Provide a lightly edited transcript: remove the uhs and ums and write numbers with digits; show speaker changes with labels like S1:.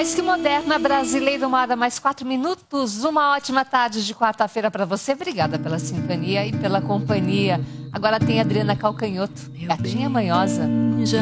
S1: Mais que moderna, brasileiro, 1h mais 4 minutos. Uma ótima tarde de quarta-feira para você. Obrigada pela sintonia e pela companhia. Agora tem Adriana Calcanhoto, gatinha manhosa.